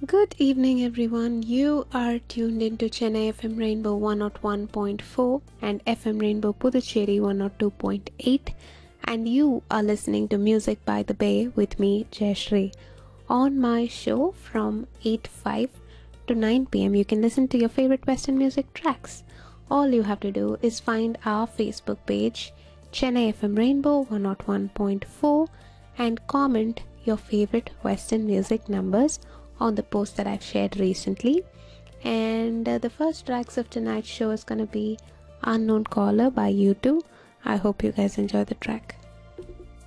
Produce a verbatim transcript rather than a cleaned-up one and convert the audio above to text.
Good evening, everyone. You are tuned into Chennai F M Rainbow one oh one point four and F M Rainbow Puducherry one oh two point eight, and you are listening to Music by the Bay with me, Jayashree. On my show from eight five to nine p m, you can listen to your favorite Western music tracks. All you have to do is find our Facebook page, Chennai F M Rainbow one oh one point four, and comment your favorite Western music numbers on the post that I've shared recently. And uh, the first tracks of tonight's show is going to be Unknown Caller by U two. I hope you guys enjoy the track.